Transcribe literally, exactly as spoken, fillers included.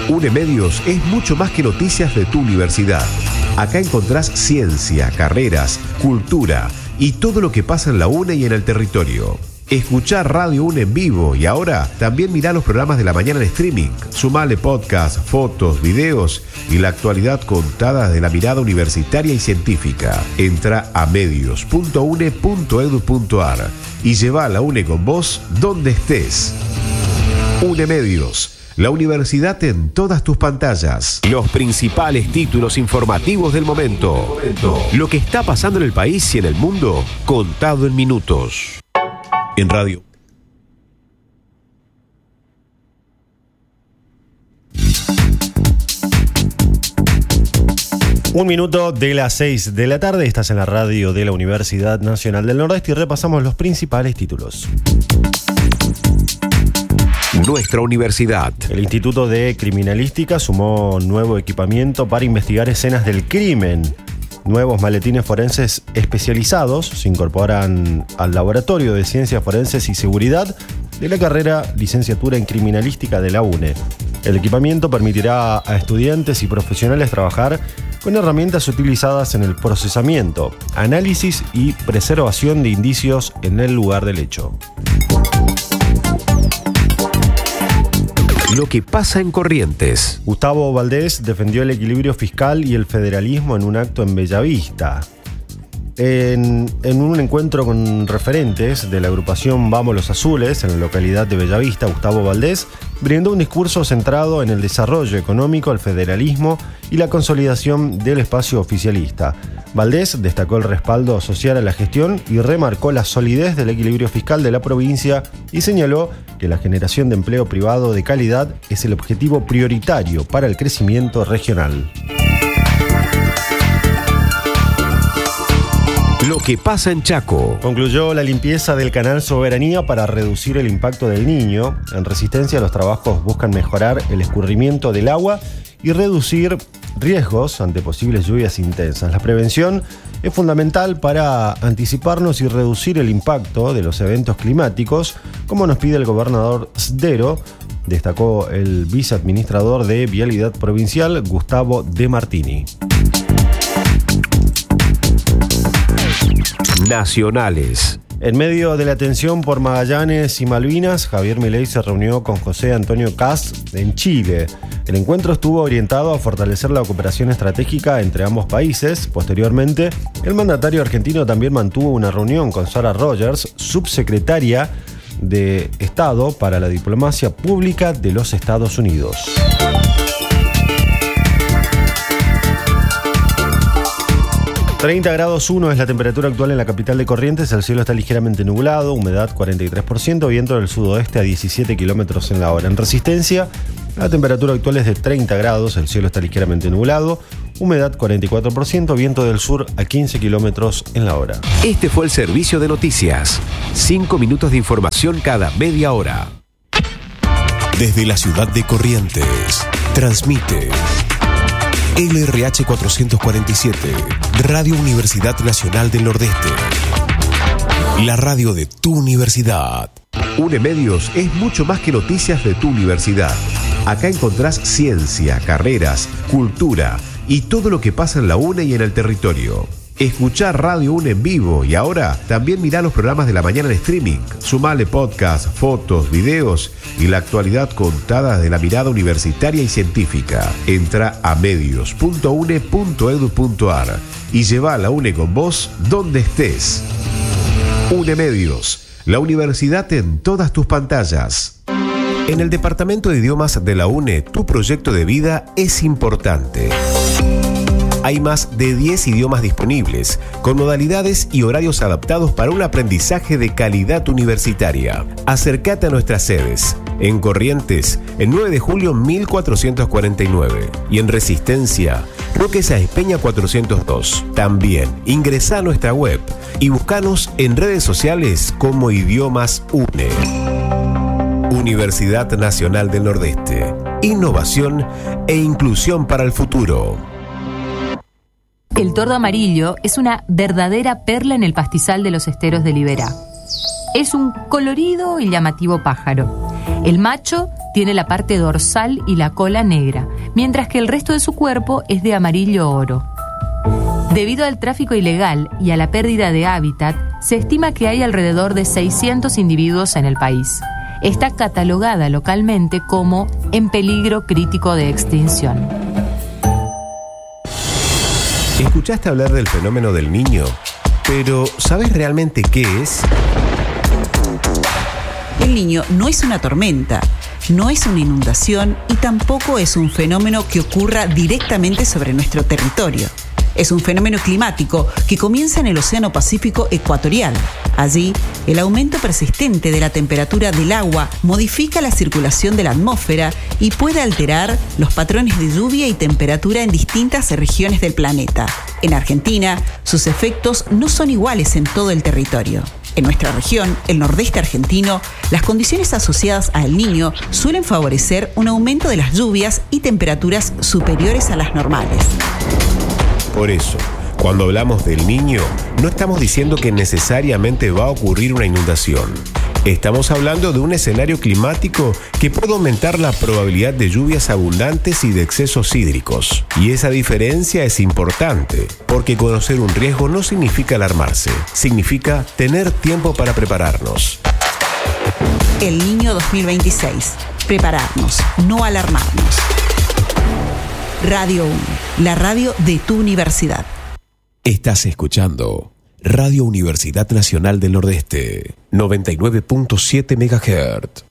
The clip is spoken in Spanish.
UNE Medios es mucho más que noticias de tu universidad. Acá encontrás ciencia, carreras, cultura y todo lo que pasa en la UNE y en el territorio. Escuchá Radio UNE en vivo y ahora también mirá los programas de la mañana en streaming. Sumale podcast, fotos, videos y la actualidad contada de la mirada universitaria y científica. Entra a medios punto une punto edu punto ar y lleva a la UNE con vos donde estés. UNE Medios. La universidad en todas tus pantallas. Los principales títulos informativos del momento. Lo que está pasando en el país y en el mundo, contado en minutos. En radio. Un minuto de las seis de la tarde. Estás en la radio de la Universidad Nacional del Nordeste y repasamos los principales títulos. Nuestra universidad. El Instituto de Criminalística sumó nuevo equipamiento para investigar escenas del crimen. Nuevos maletines forenses especializados se incorporan al Laboratorio de Ciencias Forenses y Seguridad de la carrera Licenciatura en Criminalística de la UNE. El equipamiento permitirá a estudiantes y profesionales trabajar con herramientas utilizadas en el procesamiento, análisis y preservación de indicios en el lugar del hecho. Lo que pasa en Corrientes. Gustavo Valdés defendió el equilibrio fiscal y el federalismo en un acto en Bellavista. En, en un encuentro con referentes de la agrupación Vamos los Azules en la localidad de Bellavista, Gustavo Valdés brindó un discurso centrado en el desarrollo económico, el federalismo y la consolidación del espacio oficialista. Valdés destacó el respaldo social a la gestión y remarcó la solidez del equilibrio fiscal de la provincia y señaló que la generación de empleo privado de calidad es el objetivo prioritario para el crecimiento regional. Lo que pasa en Chaco. Concluyó la limpieza del canal Soberanía para reducir el impacto del Niño. En Resistencia, los trabajos buscan mejorar el escurrimiento del agua y reducir riesgos ante posibles lluvias intensas. La prevención es fundamental para anticiparnos y reducir el impacto de los eventos climáticos, como nos pide el gobernador Sdero, destacó el viceadministrador de Vialidad Provincial, Gustavo De Martini. Nacionales. En medio de la tensión por Magallanes y Malvinas, Javier Milei se reunió con José Antonio Kast en Chile. El encuentro estuvo orientado a fortalecer la cooperación estratégica entre ambos países. Posteriormente, el mandatario argentino también mantuvo una reunión con Sarah Rogers, subsecretaria de Estado para la Diplomacia Pública de los Estados Unidos. treinta grados uno es la temperatura actual en la capital de Corrientes. El cielo está ligeramente nublado, humedad cuarenta y tres por ciento, viento del sudoeste a diecisiete kilómetros en la hora. En Resistencia, la temperatura actual es de treinta grados, el cielo está ligeramente nublado, humedad cuarenta y cuatro por ciento, viento del sur a quince kilómetros en la hora. Este fue el servicio de noticias. Cinco minutos de información cada media hora. Desde la ciudad de Corrientes, transmite L R H cuatrocientos cuarenta y siete, Radio Universidad Nacional del Nordeste. La radio de tu universidad. UNE Medios es mucho más que noticias de tu universidad. Acá encontrás ciencia, carreras, cultura y todo lo que pasa en la UNE y en el territorio. Escuchá Radio UNE en vivo y ahora también mirá los programas de la mañana en streaming. Sumale podcast, fotos, videos y la actualidad contada de la mirada universitaria y científica. Entra a medios punto une punto edu punto ar y lleva a la UNE con vos donde estés. UNE Medios, la universidad en todas tus pantallas. En el Departamento de Idiomas de la UNE, tu proyecto de vida es importante. Hay más de diez idiomas disponibles, con modalidades y horarios adaptados para un aprendizaje de calidad universitaria. Acércate a nuestras sedes. En Corrientes, el nueve de julio mil cuatrocientos cuarenta y nueve. Y en Resistencia, Roque Sáenz Peña cuatrocientos dos. También ingresá a nuestra web y buscanos en redes sociales como Idiomas UNE. Universidad Nacional del Nordeste. Innovación e inclusión para el futuro. El tordo amarillo es una verdadera perla en el pastizal de los esteros de Liberá. Es un colorido y llamativo pájaro. El macho Tiene la parte dorsal y la cola negra, mientras que el resto de su cuerpo es de amarillo oro. Debido al tráfico ilegal y a la pérdida de hábitat, se estima que hay alrededor de seiscientos individuos en el país. Está catalogada localmente como en peligro crítico de extinción. ¿Escuchaste hablar del fenómeno del Niño? Pero, ¿sabes realmente qué es? El Niño no es una tormenta, no es una inundación y tampoco es un fenómeno que ocurra directamente sobre nuestro territorio. Es un fenómeno climático que comienza en el Océano Pacífico ecuatorial. Allí, el aumento persistente de la temperatura del agua modifica la circulación de la atmósfera y puede alterar los patrones de lluvia y temperatura en distintas regiones del planeta. En Argentina, sus efectos no son iguales en todo el territorio. En nuestra región, el nordeste argentino, las condiciones asociadas al Niño suelen favorecer un aumento de las lluvias y temperaturas superiores a las normales. Por eso, cuando hablamos del Niño, no estamos diciendo que necesariamente va a ocurrir una inundación. Estamos hablando de un escenario climático que puede aumentar la probabilidad de lluvias abundantes y de excesos hídricos. Y esa diferencia es importante, porque conocer un riesgo no significa alarmarse, significa tener tiempo para prepararnos. El Niño dos mil veintiséis. Prepararnos, no alarmarnos. Radio uno, la radio de tu universidad. Estás escuchando Radio Universidad Nacional del Nordeste, noventa y nueve punto siete megahertz.